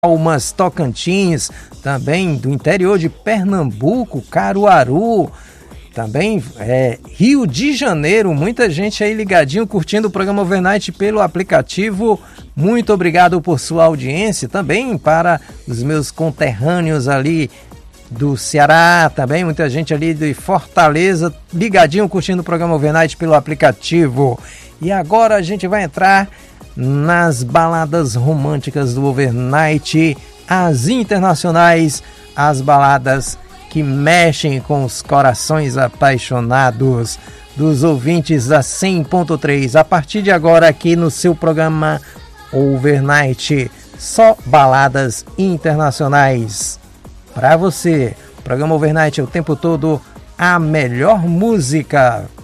Palmas, Tocantins, também do interior de Pernambuco, Caruaru, também Rio de Janeiro, muita gente aí ligadinho, curtindo o programa Overnight pelo aplicativo. Muito obrigado por sua audiência, também para os meus conterrâneos ali do Ceará, também muita gente ali de Fortaleza, ligadinho, curtindo o programa Overnight pelo aplicativo. E agora a gente vai entrar nas baladas românticas do Overnight, as internacionais, as baladas que mexem com os corações apaixonados dos ouvintes da 100.3. A partir de agora aqui no seu programa Overnight, só baladas internacionais para você. O programa Overnight é o tempo todo a melhor música.